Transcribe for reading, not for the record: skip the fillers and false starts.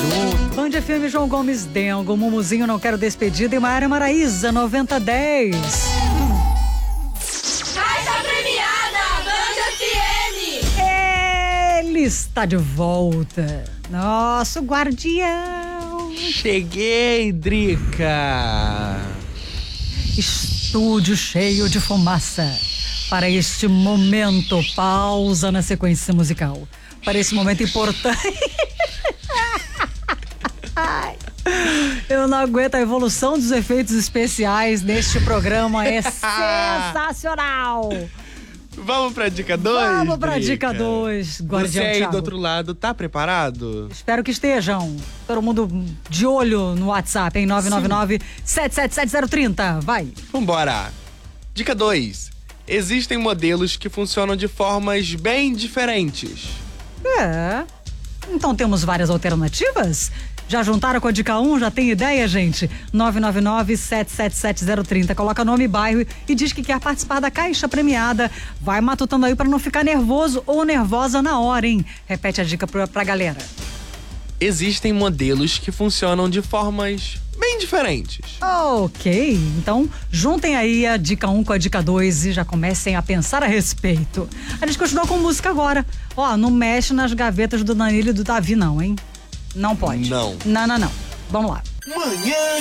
Band FM, João Gomes Dengo, Mumuzinho, Não Quero Despedida e Maiara Maraíza, 9010. Caixa premiada, Band FM. Ele está de volta, nosso guardião. Cheguei, Drica. Estúdio cheio de fumaça. Para este momento, pausa na sequência musical. Para esse momento importante. Ai, eu não aguento, a evolução dos efeitos especiais neste programa é sensacional. Vamos pra dica 2? Vamos pra dica 2, guardião Você aí Thiago. do outro lado, tá preparado? Espero que estejam. Todo mundo de olho no WhatsApp, em 999-777-030. Vai. Vambora. Dica 2. Existem modelos que funcionam de formas bem diferentes. Então temos várias alternativas? Já juntaram com a dica 1? Já tem ideia, gente? 999-777-030. Coloca nome e bairro e diz que quer participar da caixa premiada. Vai matutando aí pra não ficar nervoso ou nervosa na hora, hein? Repete a dica pra galera. Existem modelos que funcionam de formas bem diferentes. Ok, então juntem aí a dica 1 com a dica 2 e já comecem a pensar a respeito. A gente continua com música agora. Ó, não mexe nas gavetas do Danilo e do Davi não, hein? Não pode. Não. Não. Vamos lá. Manhã